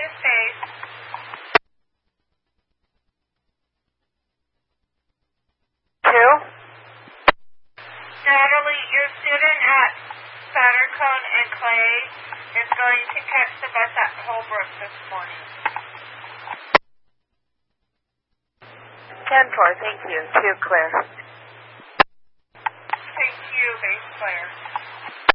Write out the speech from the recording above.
his face. Two? Natalie, your student at Sattercone and Clay is going to catch the bus at Holbrook this morning. 10-4, thank you. 2, clear. Thank you, Base Claire.